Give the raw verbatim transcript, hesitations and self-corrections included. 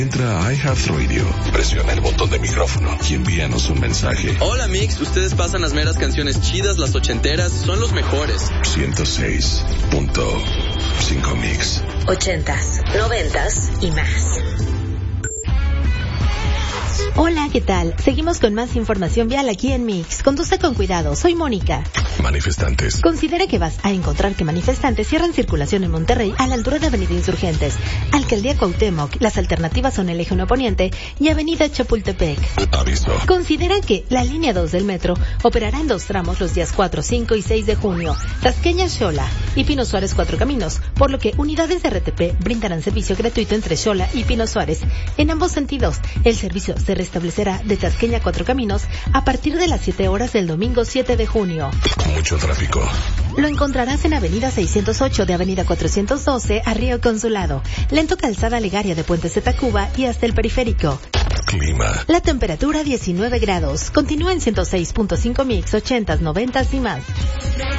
Entra a iHeartRadio, presiona el botón de micrófono y envíanos un mensaje. Hola Mix, ustedes pasan las meras canciones chidas, las ochenteras, son los mejores. ciento seis punto cinco Mix. Ochentas, noventas y más. Hola, ¿qué tal? Seguimos con más información vial aquí en Mix. Conduce con cuidado, soy Mónica. Manifestantes. Considera que vas a encontrar que manifestantes cierran circulación en Monterrey a la altura de Avenida Insurgentes, Alcaldía Cuauhtémoc, las alternativas son el Eje uno Poniente y Avenida Chapultepec. Aviso. Considera que la línea dos del metro operará en dos tramos los días cuatro, cinco y seis de junio, Tasqueña Xola y Pino Suárez Cuatro Caminos, por lo que unidades de R T P brindarán servicio gratuito entre Xola y Pino Suárez. En ambos sentidos, el servicio se restablecerá de Tasqueña Cuatro Caminos a partir de las siete horas del domingo siete de junio. Mucho tráfico. Lo encontrarás en Avenida seiscientos ocho de Avenida cuatrocientos doce a Río Consulado, Lento Calzada Legaria de Puentes de Tacuba y hasta el Periférico. Clima. La temperatura diecinueve grados. Continúa en ciento seis punto cinco Mix, ochentas, noventas y más.